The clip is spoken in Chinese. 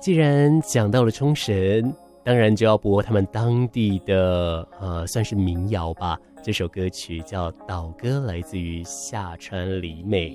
既然讲到了冲绳，当然就要播他们当地的算是民谣吧。这首歌曲叫《岛歌》，来自于下川里美。